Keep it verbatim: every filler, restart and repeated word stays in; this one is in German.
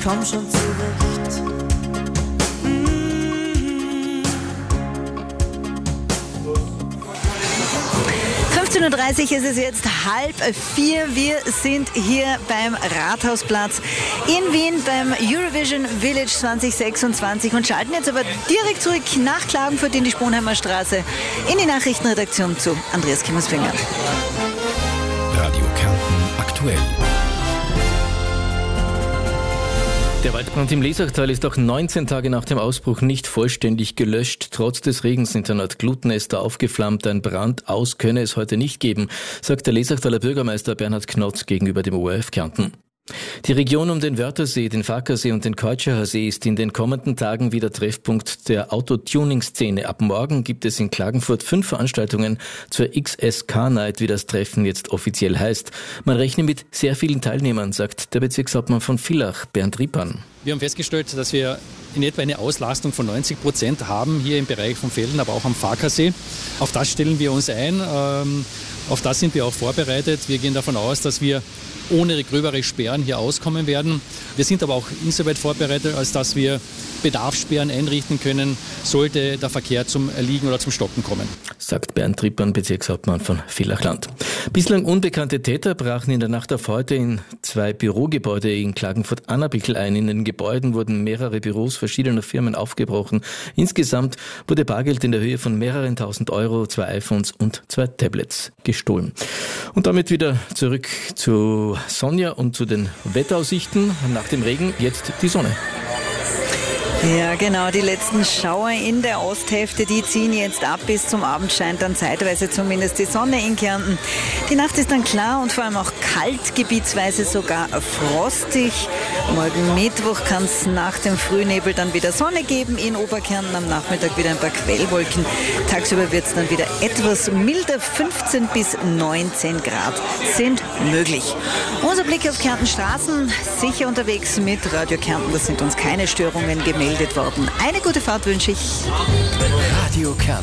komm schon zurecht. fünfzehn Uhr dreißig ist es jetzt, halb vier. Wir sind hier beim Rathausplatz in Wien beim Eurovision Village zwanzig sechsundzwanzig und schalten jetzt aber direkt zurück nach Klagenfurt in die Sponheimer Straße in die Nachrichtenredaktion zu Andreas Kimmersfinger. Radio Kärnten aktuell. Der Waldbrand im Lesachtal ist auch neunzehn Tage nach dem Ausbruch nicht vollständig gelöscht. Trotz des Regens sind dort Glutnester aufgeflammt. Ein Brand aus könne es heute nicht geben, sagt der Lesachtaler Bürgermeister Bernhard Knotz gegenüber dem O R F Kärnten. Die Region um den Wörthersee, den Fackersee und den Keutscherer See ist in den kommenden Tagen wieder Treffpunkt der Autotuning-Szene. Ab morgen gibt es in Klagenfurt fünf Veranstaltungen zur X S K-Night, wie das Treffen jetzt offiziell heißt. Man rechne mit sehr vielen Teilnehmern, sagt der Bezirkshauptmann von Villach, Bernd Riepan. Wir haben festgestellt, dass wir in etwa eine Auslastung von neunzig Prozent haben, hier im Bereich von Velden, aber auch am Fackersee. Auf das stellen wir uns ein, ähm, auf das sind wir auch vorbereitet. Wir gehen davon aus, dass wir ohne gröbere Sperren hier auskommen werden. Wir sind aber auch insoweit vorbereitet, als dass wir Bedarfssperren einrichten können, sollte der Verkehr zum Erliegen oder zum Stocken kommen. Sagt Bernd Riepan, Bezirkshauptmann von Villachland. Bislang unbekannte Täter brachen in der Nacht auf heute in zwei Bürogebäude in Klagenfurt-Annabichel ein. In den Gebäuden wurden mehrere Büros verschiedener Firmen aufgebrochen. Insgesamt wurde Bargeld in der Höhe von mehreren tausend Euro, zwei iPhones und zwei Tablets gestohlen. Und damit wieder zurück zu Sonja und zu den Wetteraussichten. Nach dem Regen jetzt die Sonne. Ja, genau. Die letzten Schauer in der Osthälfte, die ziehen jetzt ab. Bis zum Abend scheint dann zeitweise zumindest die Sonne in Kärnten. Die Nacht ist dann klar und vor allem auch kalt, gebietsweise sogar frostig. Morgen Mittwoch kann es nach dem Frühnebel dann wieder Sonne geben in Oberkärnten. Am Nachmittag wieder ein paar Quellwolken. Tagsüber wird es dann wieder etwas milder. fünfzehn bis neunzehn Grad sind möglich. Unser Blick auf Kärnten Straßen. Sicher unterwegs mit Radio Kärnten. Da sind uns keine Störungen gemeldet worden. Eine gute Fahrt wünsche ich. Radio Kärnten.